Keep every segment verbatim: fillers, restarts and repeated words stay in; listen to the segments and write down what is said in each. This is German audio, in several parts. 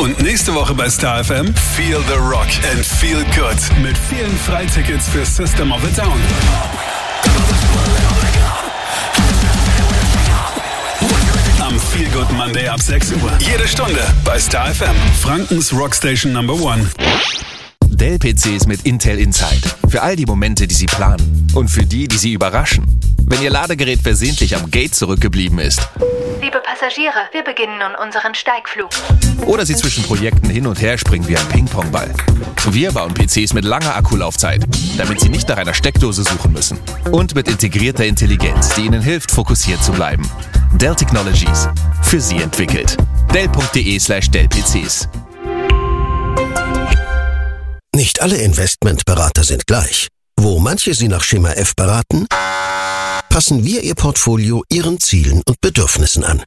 Und nächste Woche bei Star F M Feel the Rock and Feel Good mit vielen Freitickets für System of a Down. Am Feel Good Monday ab sechs Uhr. Jede Stunde bei Star F M. Frankens Rockstation Number One. Dell-P Cs mit Intel Inside. Für all die Momente, die Sie planen. Und für die, die Sie überraschen. Wenn Ihr Ladegerät versehentlich am Gate zurückgeblieben ist. Liebe Passagiere, wir beginnen nun unseren Steigflug. Oder Sie zwischen Projekten hin und her springen wie ein Ping-Pong-Ball. Wir bauen P Cs mit langer Akkulaufzeit, damit Sie nicht nach einer Steckdose suchen müssen. Und mit integrierter Intelligenz, die Ihnen hilft, fokussiert zu bleiben. Dell Technologies. Für Sie entwickelt. Dell.de slash Dell-PCs. Nicht alle Investmentberater sind gleich. Wo manche Sie nach Schema F beraten, passen wir Ihr Portfolio Ihren Zielen und Bedürfnissen an.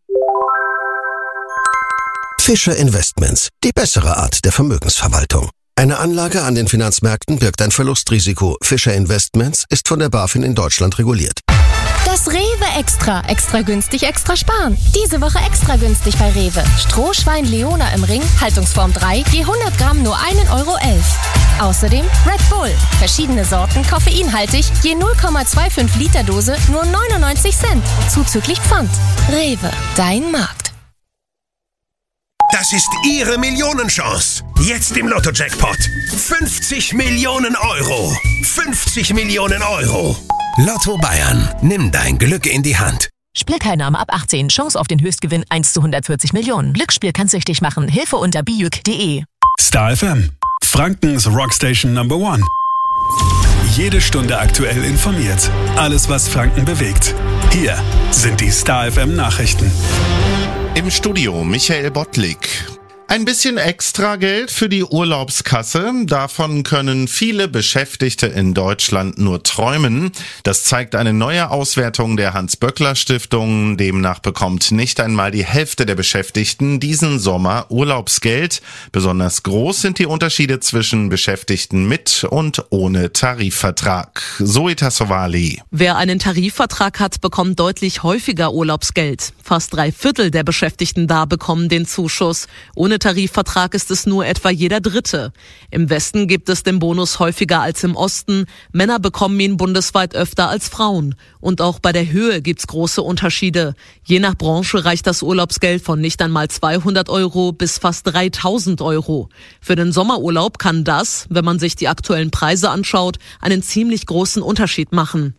Fischer Investments, die bessere Art der Vermögensverwaltung. Eine Anlage an den Finanzmärkten birgt ein Verlustrisiko. Fischer Investments ist von der BaFin in Deutschland reguliert. Das Rewe Extra. Extra günstig, extra sparen. Diese Woche extra günstig bei Rewe. Strohschwein Leona im Ring, Haltungsform drei, je hundert Gramm nur ein Euro elf. Außerdem Red Bull. Verschiedene Sorten, koffeinhaltig, je null Komma fünfundzwanzig Liter Dose, nur neunundneunzig Cent. Zuzüglich Pfand. Rewe, dein Markt. Das ist Ihre Millionenchance. Jetzt im Lotto-Jackpot. fünfzig Millionen Euro. fünfzig Millionen Euro. Lotto Bayern. Nimm dein Glück in die Hand. Spielteilnahme ab achtzehn. Chance auf den Höchstgewinn eins zu hundertvierzig Millionen. Glücksspiel kann süchtig machen. Hilfe unter bijuk punkt de. Star F M. Frankens Rockstation Number One. Jede Stunde aktuell informiert. Alles, was Franken bewegt. Hier sind die Star F M Nachrichten. Im Studio Michael Bottlik. Ein bisschen extra Geld für die Urlaubskasse. Davon können viele Beschäftigte in Deutschland nur träumen. Das zeigt eine neue Auswertung der Hans-Böckler-Stiftung. Demnach bekommt nicht einmal die Hälfte der Beschäftigten diesen Sommer Urlaubsgeld. Besonders groß sind die Unterschiede zwischen Beschäftigten mit und ohne Tarifvertrag. Zoe Tassovali. Wer einen Tarifvertrag hat, bekommt deutlich häufiger Urlaubsgeld. Fast drei Viertel der Beschäftigten da bekommen den Zuschuss. Ohne Tarifvertrag ist es nur etwa jeder Dritte. Im Westen gibt es den Bonus häufiger als im Osten. Männer bekommen ihn bundesweit öfter als Frauen. Und auch bei der Höhe gibt's große Unterschiede. Je nach Branche reicht das Urlaubsgeld von nicht einmal zweihundert Euro bis fast dreitausend Euro. Für den Sommerurlaub kann das, wenn man sich die aktuellen Preise anschaut, einen ziemlich großen Unterschied machen.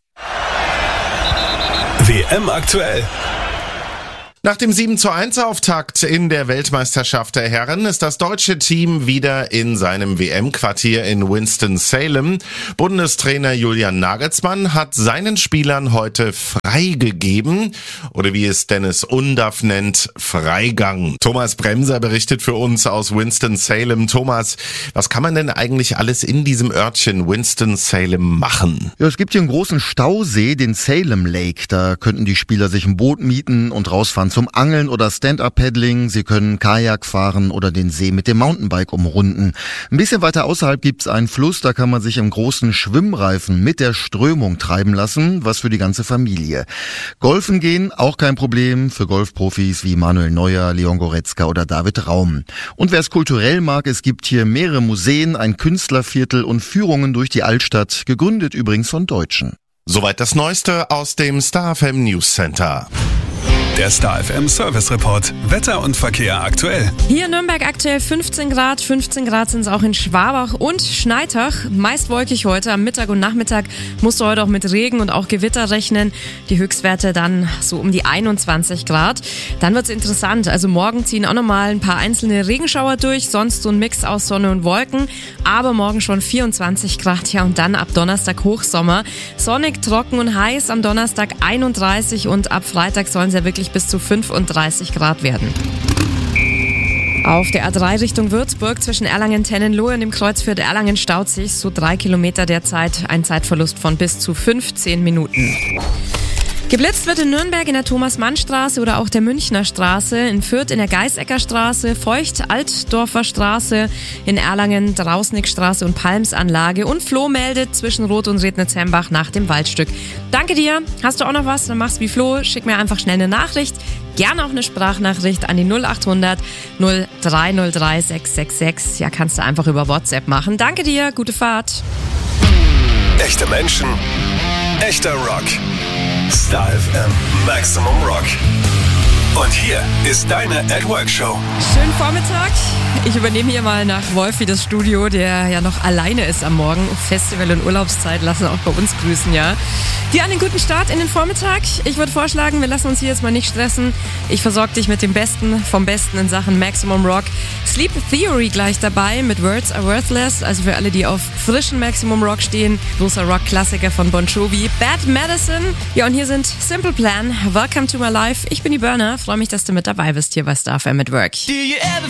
W M aktuell. Nach dem sieben zu eins Auftakt in der Weltmeisterschaft der Herren ist das deutsche Team wieder in seinem W M-Quartier in Winston-Salem. Bundestrainer Julian Nagelsmann hat seinen Spielern heute freigegeben, oder wie es Dennis Undaff nennt, Freigang. Thomas Bremser berichtet für uns aus Winston-Salem. Thomas, was kann man denn eigentlich alles in diesem Örtchen Winston-Salem machen? Ja, es gibt hier einen großen Stausee, den Salem Lake. Da könnten die Spieler sich ein Boot mieten und rausfahren zum Angeln oder Stand-Up-Paddling. Sie können Kajak fahren oder den See mit dem Mountainbike umrunden. Ein bisschen weiter außerhalb gibt's einen Fluss, da kann man sich im großen Schwimmreifen mit der Strömung treiben lassen, was für die ganze Familie. Golfen gehen, auch kein Problem für Golfprofis wie Manuel Neuer, Leon Goretzka oder David Raum. Und wer es kulturell mag, es gibt hier mehrere Museen, ein Künstlerviertel und Führungen durch die Altstadt, gegründet übrigens von Deutschen. Soweit das Neueste aus dem Star F M News Center. Der Star F M Service Report. Wetter und Verkehr aktuell. Hier in Nürnberg aktuell fünfzehn Grad. fünfzehn Grad sind es auch in Schwabach und Schneitach. Meist wolkig heute. Am Mittag und Nachmittag musst du heute auch mit Regen und auch Gewitter rechnen. Die Höchstwerte dann so um die einundzwanzig Grad. Dann wird's interessant. Also morgen ziehen auch nochmal ein paar einzelne Regenschauer durch. Sonst so ein Mix aus Sonne und Wolken. Aber morgen schon vierundzwanzig Grad. Ja, und dann ab Donnerstag Hochsommer. Sonnig, trocken und heiß. Am Donnerstag einunddreißig und ab Freitag sollen es ja wirklich bis zu fünfunddreißig Grad werden. Auf der A drei Richtung Würzburg zwischen Erlangen-Tennenlohe und dem Kreuz für Erlangen staut sich so drei Kilometer derzeit. Ein Zeitverlust von bis zu fünfzehn Minuten. Geblitzt wird in Nürnberg in der Thomas-Mann-Straße oder auch der Münchner Straße, in Fürth in der Geißecker Straße, Feucht-Altdorfer Straße, in Erlangen Drausnickstraße und Palmsanlage und Flo meldet zwischen Roth und Rednitz-Hembach nach dem Waldstück. Danke dir. Hast du auch noch was? Dann mach's wie Flo. Schick mir einfach schnell eine Nachricht. Gerne auch eine Sprachnachricht an die null acht hundert null drei null drei sechs sechs sechs. Ja, kannst du einfach über WhatsApp machen. Danke dir, gute Fahrt. Echte Menschen, echter Rock. Star F M Maximum Rock. Und hier ist deine At Work Show. Schönen Vormittag. Ich übernehme hier mal nach Wolfi das Studio, der ja noch alleine ist am Morgen. Festival- und Urlaubszeit lassen auch bei uns grüßen, ja. Dir einen guten Start in den Vormittag. Ich würde vorschlagen, wir lassen uns hier jetzt mal nicht stressen. Ich versorge dich mit dem Besten vom Besten in Sachen Maximum Rock. Sleep Theory gleich dabei mit Words Are Worthless. Also für alle, die auf frischen Maximum Rock stehen. Großer Rock-Klassiker von Bon Jovi. Bad Medicine. Ja, und hier sind Simple Plan. Welcome to my life. Ich bin die Burner. Freue mich, dass du mit dabei bist hier bei Star F M at Work. Do you ever